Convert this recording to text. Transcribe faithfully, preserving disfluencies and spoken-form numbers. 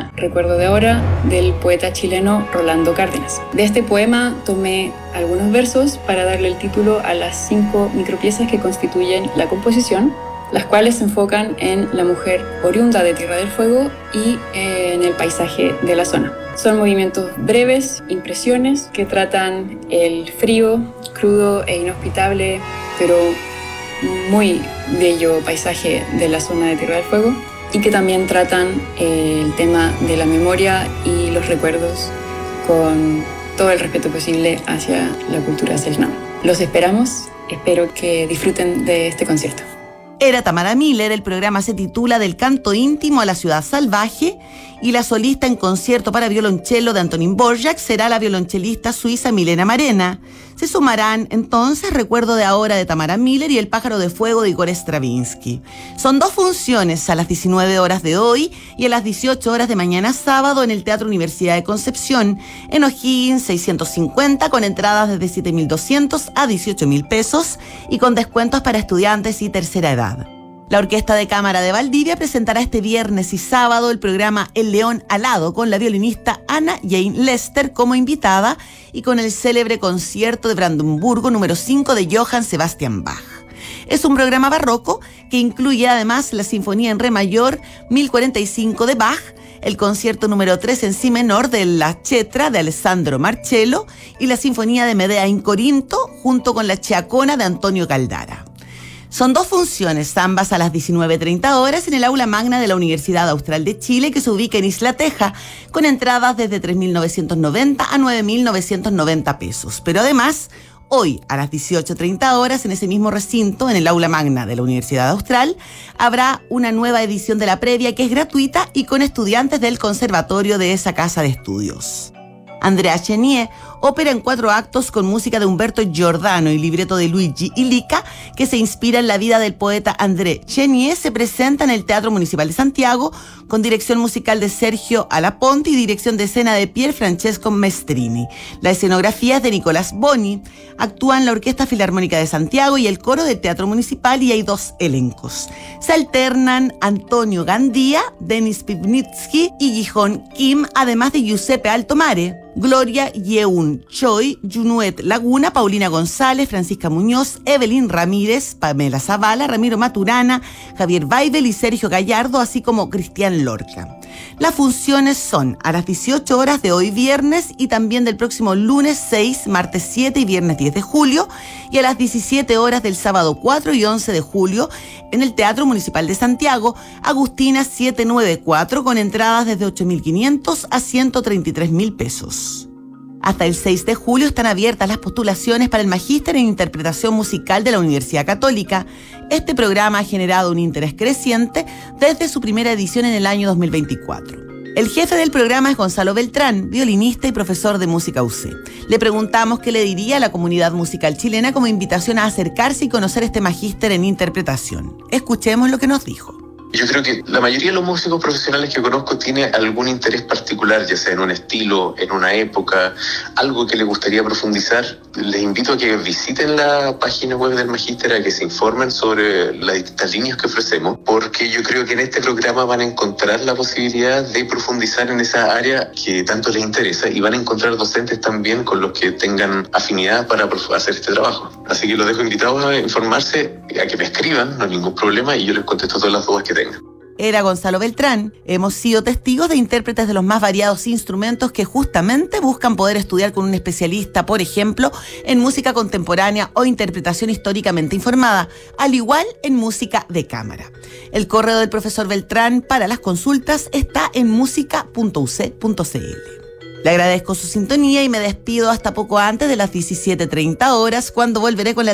llama Recuerdo de ahora, del poeta chileno Rolando Cárdenas. De este poema tomé algunos versos para darle el título a las cinco micropiezas que constituyen la composición, las cuales se enfocan en la mujer oriunda de Tierra del Fuego y en el paisaje de la zona. Son movimientos breves, impresiones, que tratan el frío, crudo e inhospitable, pero muy bello paisaje de la zona de Tierra del Fuego, y que también tratan el tema de la memoria y los recuerdos con todo el respeto posible hacia la cultura selknam. Los esperamos, espero que disfruten de este concierto. Era Tamara Miller, el programa se titula Del canto íntimo a la ciudad salvaje, y la solista en concierto para violonchelo de Antonín Dvořák será la violonchelista suiza Milena Marena. Se sumarán entonces Recuerdo de ahora de Tamara Miller y El pájaro de fuego de Igor Stravinsky. Son dos funciones, a las diecinueve horas de hoy y a las dieciocho horas de mañana sábado en el Teatro Universidad de Concepción, en O'Higgins seiscientos cincuenta, con entradas desde siete mil doscientos a dieciocho mil pesos y con descuentos para estudiantes y tercera edad. La Orquesta de Cámara de Valdivia presentará este viernes y sábado el programa El León Alado con la violinista Anna Jane Lester como invitada y con el célebre concierto de Brandenburgo número cinco de Johann Sebastian Bach. Es un programa barroco que incluye además la Sinfonía en Re mayor mil cuarenta y cinco de Bach, el concierto número tres en Si menor de La Cetra de Alessandro Marcello y la Sinfonía de Medea in Corinto junto con la Chaconna de Antonio Caldara. Son dos funciones, ambas a las diecinueve treinta horas en el aula magna de la Universidad Austral de Chile, que se ubica en Isla Teja, con entradas desde tres mil novecientos noventa a nueve mil novecientos noventa pesos. Pero además, hoy a las dieciocho treinta horas en ese mismo recinto, en el aula magna de la Universidad Austral, habrá una nueva edición de la previa que es gratuita y con estudiantes del conservatorio de esa casa de estudios. Andrea Chenier, ópera en cuatro actos con música de Humberto Giordano y libreto de Luigi Illica, que se inspira en la vida del poeta André Chenier, se presenta en el Teatro Municipal de Santiago con dirección musical de Sergio Alaponte y dirección de escena de Pier Francesco Mestrini. La escenografía es de Nicolás Boni. Actúan la Orquesta Filarmónica de Santiago y el coro del Teatro Municipal y hay dos elencos. Se alternan Antonio Gandía, Denis Pivnitsky y Gijón Kim, además de Giuseppe Altomare, Gloria Yeun Choi, Junuet Laguna, Paulina González, Francisca Muñoz, Evelyn Ramírez, Pamela Zavala, Ramiro Maturana, Javier Weibel y Sergio Gallardo, así como Cristian Lorca. Las funciones son a las dieciocho horas de hoy viernes y también del próximo lunes seis, martes siete y viernes diez de julio, y a las diecisiete horas del sábado cuatro y once de julio en el Teatro Municipal de Santiago, Agustina setecientos noventa y cuatro, con entradas desde ocho mil quinientos a ciento treinta y tres mil pesos. Hasta el seis de julio están abiertas las postulaciones para el Magíster en Interpretación Musical de la Universidad Católica. Este programa ha generado un interés creciente desde su primera edición en el año dos mil veinticuatro. El jefe del programa es Gonzalo Beltrán, violinista y profesor de música U C. Le preguntamos qué le diría a la comunidad musical chilena como invitación a acercarse y conocer este Magíster en Interpretación. Escuchemos lo que nos dijo. Yo creo que la mayoría de los músicos profesionales que conozco tiene algún interés particular, ya sea en un estilo, en una época, algo que les gustaría profundizar. Les invito a que visiten la página web del Magíster, a que se informen sobre las distintas líneas que ofrecemos, porque yo creo que en este programa van a encontrar la posibilidad de profundizar en esa área que tanto les interesa y van a encontrar docentes también con los que tengan afinidad para hacer este trabajo. Así que los dejo invitados a informarse, a que me escriban, no hay ningún problema, y yo les contesto todas las dudas que tengan. Era Gonzalo Beltrán. Hemos sido testigos de intérpretes de los más variados instrumentos que justamente buscan poder estudiar con un especialista, por ejemplo, en música contemporánea o interpretación históricamente informada, al igual en música de cámara. El correo del profesor Beltrán para las consultas está en música punto u c punto c l. Le agradezco su sintonía y me despido hasta poco antes de las diecisiete treinta horas, cuando volveré con la